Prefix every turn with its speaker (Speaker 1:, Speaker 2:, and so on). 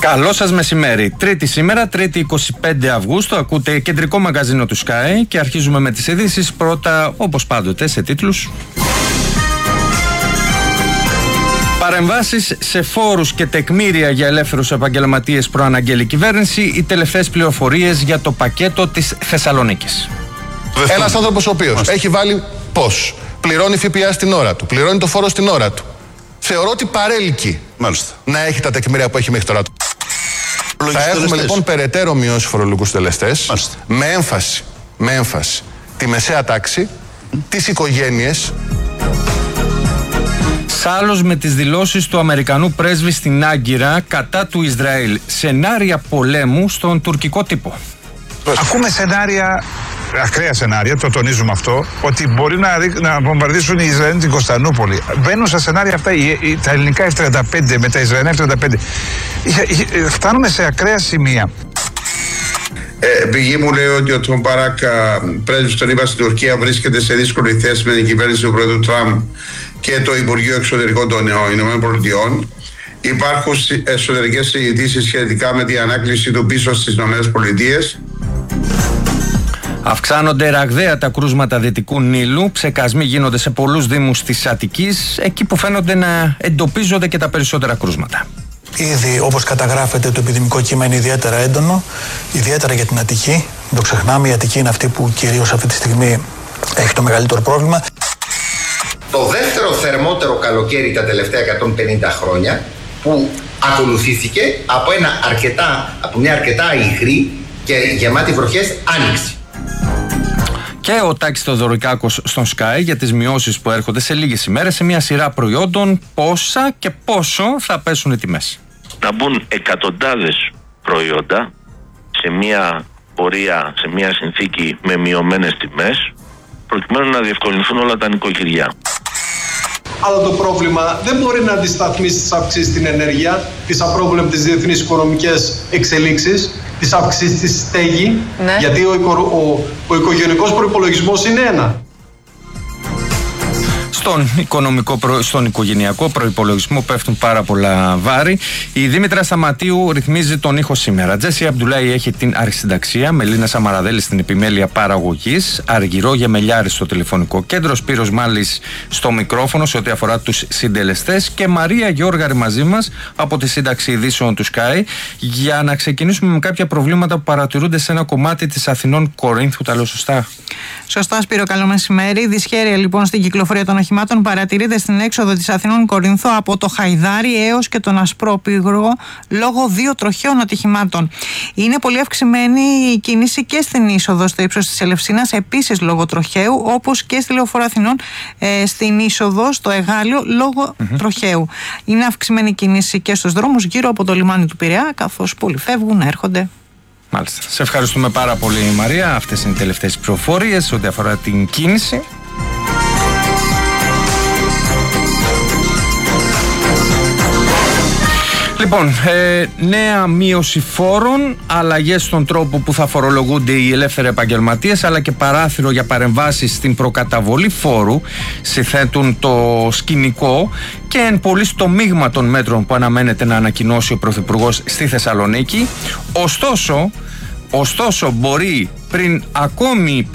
Speaker 1: Καλό σας μεσημέρι. Τρίτη σήμερα, Τρίτη 25 Αυγούστου. Ακούτε κεντρικό μαγκαζίνο του Sky και αρχίζουμε με τις ειδήσεις. Πρώτα, όπως πάντοτε, σε τίτλους. Παρεμβάσεις σε φόρους και τεκμήρια για ελεύθερους επαγγελματίες προαναγγέλει η κυβέρνηση. Οι τελευταίες πληροφορίες για το πακέτο της Θεσσαλονίκης.
Speaker 2: Ένας άνθρωπος ο οποίος έχει βάλει πώς, πληρώνει ΦΠΑ στην ώρα του, πληρώνει το φόρο στην ώρα του. Θεωρώ ότι παρέλκει να έχει τα τεκμήρια που έχει μέχρι τώρα. Θα έχουμε λοιπόν περαιτέρω μειώσει φορολογικούς τελεστές με έμφαση τη μεσαία τάξη, τις οικογένειες.
Speaker 1: Σάλος με τις δηλώσεις του Αμερικανού πρέσβη στην Άγκυρα κατά του Ισραήλ. Σενάρια πολέμου στον τουρκικό τύπο.
Speaker 3: Ακούμε σενάρια, ακραία σενάρια, το τονίζουμε αυτό, ότι μπορεί να βομβαρδίσουν οι Ισραηλοί την Κωνσταντινούπολη. Μπαίνουν στα σενάρια αυτά τα ελληνικά F-35 με τα Ισραηλινά F-35. Φτάνουμε σε ακραία σημεία.
Speaker 4: Πηγή μου λέει ότι ο Τρομπαράκ, πρέσβης των ΗΠΑ στην Τουρκία, βρίσκεται σε δύσκολη θέση με την κυβέρνηση του Πρόεδρου Τραμπ και το Υπουργείο Εξωτερικών των ΗΠΑ. Υπάρχουν εσωτερικές συζητήσεις σχετικά με την ανάκληση του πίσω στις ΗΠΑ.
Speaker 1: Αυξάνονται ραγδαία τα κρούσματα Δυτικού Νείλου. Ψεκασμοί γίνονται σε πολλούς δήμους της Αττικής, εκεί που φαίνονται να εντοπίζονται και τα περισσότερα κρούσματα.
Speaker 5: Ήδη, όπως καταγράφεται, το επιδημικό κύμα είναι ιδιαίτερα έντονο, ιδιαίτερα για την Αττική. Μην το ξεχνάμε, η Αττική είναι αυτή που κυρίως αυτή τη στιγμή έχει το μεγαλύτερο πρόβλημα.
Speaker 6: Το δεύτερο θερμότερο καλοκαίρι τα τελευταία 150 χρόνια, που ακολουθήθηκε από μια αρκετά υγρή και γεμάτη βροχές άνοιξη.
Speaker 1: Και ο Τάκης Θεοδωρικάκος στον Sky για τις μειώσεις που έρχονται σε λίγες ημέρες σε μια σειρά προϊόντων, πόσα και πόσο θα πέσουν οι τιμές.
Speaker 7: Να μπουν εκατοντάδες προϊόντα σε μια πορεία, σε μια συνθήκη με μειωμένες τιμές, προκειμένου να διευκολυνθούν όλα τα νοικοκυριά.
Speaker 8: Αλλά το πρόβλημα δεν μπορεί να αντισταθμίσει τις αυξήσεις στην ενέργεια, τις απρόβλεπτες διεθνείς οικονομικές εξελίξεις, τις αυξήσεις στη στέγη, γιατί ο οικογενειακός προϋπολογισμός είναι ένα.
Speaker 1: Στον οικογενειακό προϋπολογισμό πέφτουν πάρα πολλά βάρη. Η Δήμητρα Σταματίου ρυθμίζει τον ήχο σήμερα. Τζέσι Αμπντουλάη έχει την αρχισυνταξία, Μελίνα Σαμαραδέλη στην επιμέλεια παραγωγής, Αργυρό Γεμελιάρη στο τηλεφωνικό κέντρο, Σπύρος Μάλης στο μικρόφωνο σε ό,τι αφορά τους συντελεστές και Μαρία Γιώργαρη μαζί μας από τη σύνταξη ειδήσεων του Sky για να ξεκινήσουμε με κάποια προβλήματα που παρατηρούνται σε ένα κομμάτι της Αθηνών Κορίνθου. Τα λέω σωστά?
Speaker 9: Σωστά, Σπύρο, καλό μεσημέρι. Δυσχέρεια λοιπόν στην κυκλοφορία των οχημάτων παρατηρείται στην έξοδο της Αθηνών Κορίνθου από το Χαϊδάρι έως και τον Ασπρόπυργο λόγω δύο τροχαίων ατυχημάτων. Είναι πολύ αυξημένη η κίνηση και στην είσοδο στο ύψος της Ελευσίνας, επίσης λόγω τροχαίου, όπως και στη Λεωφόρο Αθηνών στην είσοδο στο Εγάλιο λόγω τροχαίου. Είναι αυξημένη η κίνηση και στους δρόμους γύρω από το λιμάνι του Πειραιά, καθώς πολλοί φεύγουν, έρχονται.
Speaker 1: Μάλιστα. Σε ευχαριστούμε πάρα πολύ, Μαρία. Αυτές είναι οι τελευταίες πληροφορίες ό,τι αφορά την κίνηση. Λοιπόν, νέα μείωση φόρων, αλλαγές στον τρόπο που θα φορολογούνται οι ελεύθεροι επαγγελματίες, αλλά και παράθυρο για παρεμβάσεις στην προκαταβολή φόρου συθέτουν το σκηνικό και εν πολύ στο μείγμα των μέτρων που αναμένεται να ανακοινώσει ο Πρωθυπουργός στη Θεσσαλονίκη. Ωστόσο μπορεί πριν ακόμη